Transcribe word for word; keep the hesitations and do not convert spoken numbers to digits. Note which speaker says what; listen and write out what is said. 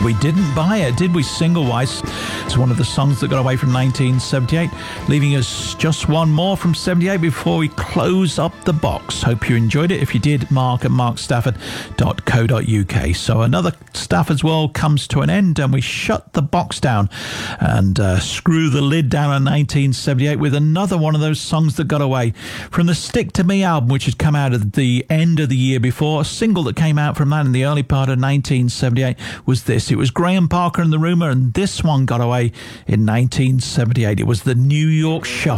Speaker 1: we didn't buy it, did we, single-wise? It's one of the songs that got away from nineteen seventy-eight, leaving us just one more from seventy-eight before we close up the box. Hope you enjoyed it. If you did, mark at mark stafford dot co dot uk. So another Stafford's World comes to an end, and we shut the box down and uh, screw the lid down on nineteen seventy-eight with another one of those songs that got away from the Stick to Me album, which had come out at the end of the year before. A single that came out from that in the early part of nineteen seventy-eight was this. It was Graham Parker and the Rumour, and this one got away in nineteen seventy-eight. It was the New York Shuffle.